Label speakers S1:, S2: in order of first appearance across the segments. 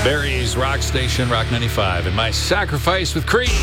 S1: Barry's Rock Station, Rock 95, and My Sacrifice with Creed.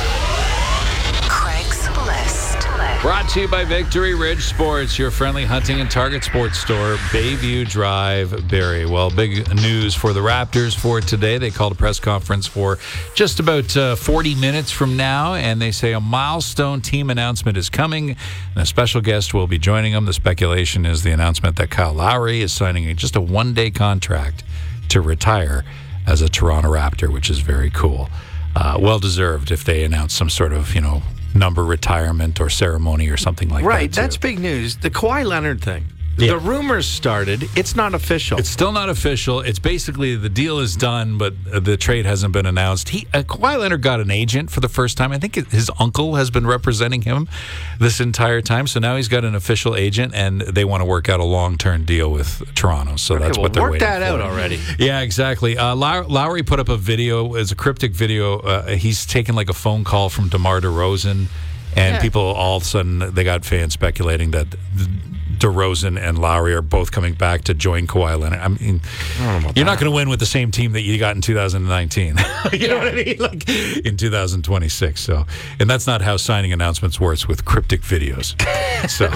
S2: Craig's List.
S1: Brought to you by Victory Ridge Sports, your friendly hunting and target sports store, Bayview Drive, Barrie. Well, big news for the Raptors for today. They called a press conference for just about 40 minutes from now, and they say a milestone team announcement is coming, and a special guest will be joining them. The speculation is the announcement that Kyle Lowry is signing just a one-day contract to retire as a Toronto Raptor, which is very cool. Well-deserved if they announce some sort of, number retirement or ceremony or something like that.
S3: Right, that's big news. The Kawhi Leonard thing.
S1: Yeah.
S3: The rumors started. It's not official.
S1: It's still not official. It's basically the deal is done, but the trade hasn't been announced. Kawhi Leonard got an agent for the first time. I think his uncle has been representing him this entire time. So now he's got an official agent, and they want to work out a long-term deal with Toronto. So that's what they're waiting for.
S3: Work that out already.
S1: Yeah, exactly. Lowry put up a video. It's a cryptic video. He's taken like a phone call from DeMar DeRozan, and people all of a sudden, they got fans speculating that DeRozan and Lowry are both coming back to join Kawhi Leonard. I mean, you're not going to win with the same team that you got in 2019. You know what I mean? Like in 2026. So, and that's not how signing announcements works with cryptic videos. So,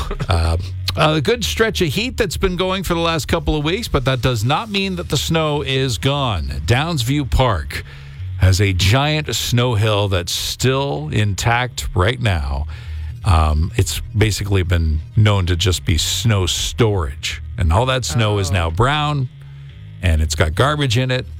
S1: a good stretch of heat that's been going for the last couple of weeks, but that does not mean that the snow is gone. Downsview Park has a giant snow hill that's still intact right now. It's basically been known to just be snow storage. And all that snow is now brown, and it's got garbage in it,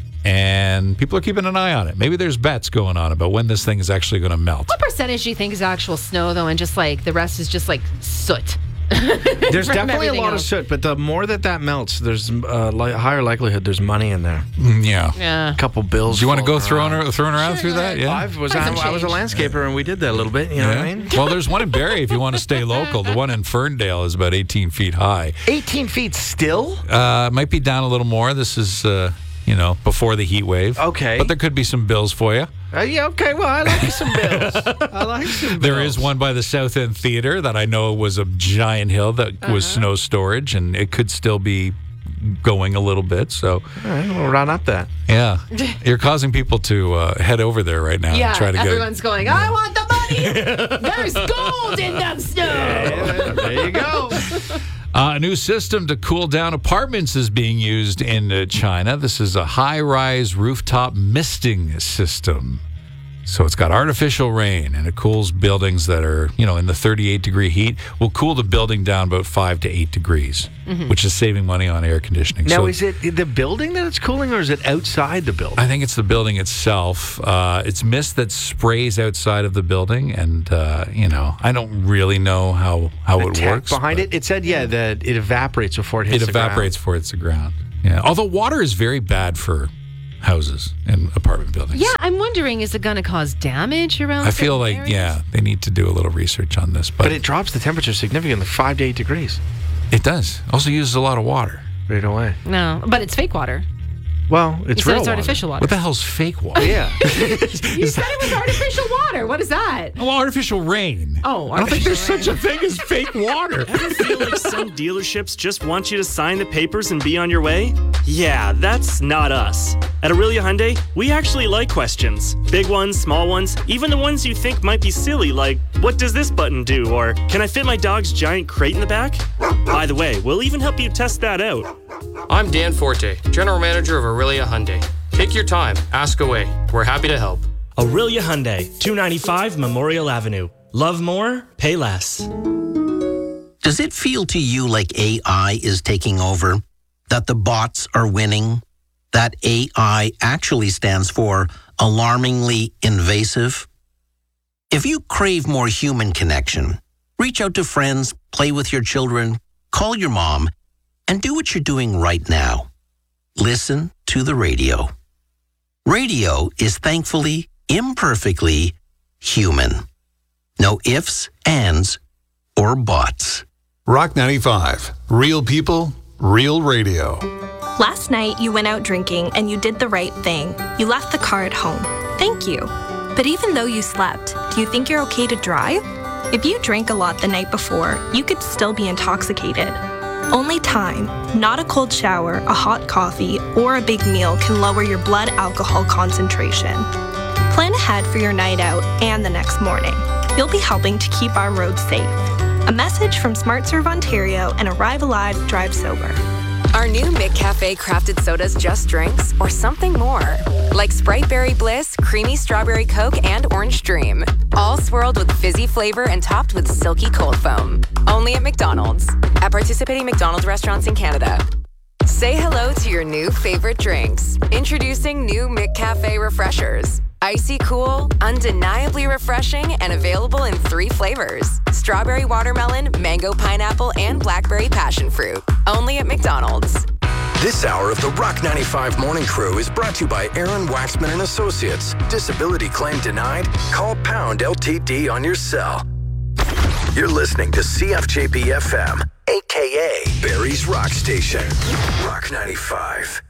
S1: and people are keeping an eye on it. Maybe there's bets going on about when this thing is actually going to melt.
S4: What percentage do you think is actual snow, though, and just like the rest is just like soot?
S3: There's definitely a lot of soot, but the more that melts, there's a higher likelihood there's money in there.
S4: Yeah.
S3: A couple bills.
S1: Do you want to go throwing around through that? Yeah.
S3: I was a landscaper, and we did that a little bit. You know what I mean?
S1: Well, there's one in Barrie if you want to stay local. The one in Ferndale is about 18 feet high.
S3: 18 feet still?
S1: Might be down a little more. This is, before the heat wave.
S3: Okay.
S1: But there could be some bills for you.
S3: Okay. Well, I like some bills.
S1: There is one by the South End Theater that I know was a giant hill that was snow storage, and it could still be going a little bit. So,
S3: all right, we'll run up that.
S1: Yeah, you're causing people to head over there right now.
S4: Yeah,
S1: and try to
S4: everyone's going, I want the money. There's gold in that snow.
S3: Yeah, there you go.
S1: A new system to cool down apartments is being used in China. This is a high-rise rooftop misting system. So it's got artificial rain, and it cools buildings that are, in the 38-degree heat. Will cool the building down about 5 to 8 degrees, which is saving money on air conditioning.
S3: Now, is it the building that it's cooling, or is it outside the building?
S1: I think it's the building itself. It's mist that sprays outside of the building, and, I don't really know how it works.
S3: Behind it said, that it evaporates before it hits the ground.
S1: It evaporates before it hits the ground. Yeah. Although water is very bad for houses and apartment buildings.
S4: Yeah, I'm wondering, is it going to cause damage around?
S1: I feel like,
S4: areas?
S1: they need to do a little research on this.
S3: But it drops the temperature significantly, 5 to 8 degrees.
S1: It does. Also uses a lot of water.
S3: Right away.
S4: No, but it's fake water.
S3: Well, it's real water.
S4: Artificial water.
S1: What the hell's fake water?
S3: Yeah.
S4: You said it was artificial water. What is that?
S1: Oh, artificial rain.
S4: Oh,
S1: I don't think there's such a thing as fake water.
S5: Ever feel like some dealerships just want you to sign the papers and be on your way? Yeah, that's not us. At Aurelia Hyundai, we actually like questions. Big ones, small ones, even the ones you think might be silly, like, what does this button do? Or, can I fit my dog's giant crate in the back? By the way, we'll even help you test that out.
S6: I'm Dan Forte, General Manager of Aurelia Hyundai. Take your time, ask away. We're happy to help.
S5: Aurelia Hyundai, 295 Memorial Avenue. Love more, pay less.
S7: Does it feel to you like AI is taking over? That the bots are winning? That AI actually stands for alarmingly invasive? If you crave more human connection, reach out to friends, play with your children, call your mom, and do what you're doing right now. Listen to the radio. Radio is thankfully, imperfectly human. No ifs, ands, or buts.
S8: Rock 95. Real people, real radio.
S9: Last night, you went out drinking and you did the right thing. You left the car at home. Thank you. But even though you slept, do you think you're okay to drive? If you drank a lot the night before, you could still be intoxicated. Only time, not a cold shower, a hot coffee, or a big meal can lower your blood alcohol concentration. Plan ahead for your night out and the next morning. You'll be helping to keep our roads safe. A message from SmartServe Ontario and Arrive Alive, Drive Sober.
S2: Are new McCafe crafted sodas just drinks or something more? Like Sprite Berry Bliss, Creamy Strawberry Coke, and Orange Dream. All swirled with fizzy flavor and topped with silky cold foam. Only at McDonald's. At participating McDonald's restaurants in Canada. Say hello to your new favorite drinks. Introducing new McCafe Refreshers. Icy cool, undeniably refreshing, and available in 3 flavors. Strawberry watermelon, mango pineapple, and blackberry passion fruit. Only at McDonald's.
S10: This hour of the Rock 95 Morning Crew is brought to you by Aaron Waxman and Associates. Disability claim denied? Call pound LTD on your cell. You're listening to CFJP FM, a.k.a. Barrie's Rock Station. Rock 95.